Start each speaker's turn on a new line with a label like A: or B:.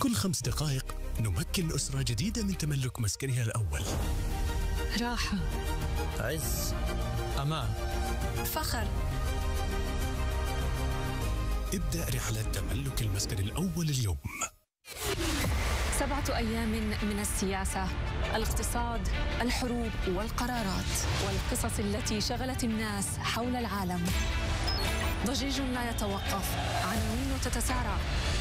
A: كل 5 دقائق نمكن أسرة جديدة من تملك مسكنها الأول.
B: راحة،
C: عز،
D: أمان،
B: فخر.
A: ابدأ رحلة تملك المسكن الأول اليوم.
B: 7 أيام من السياسة، الاقتصاد، الحروب والقرارات والقصص التي شغلت الناس حول العالم. ضجيج لا يتوقف، عناوين تتسارع،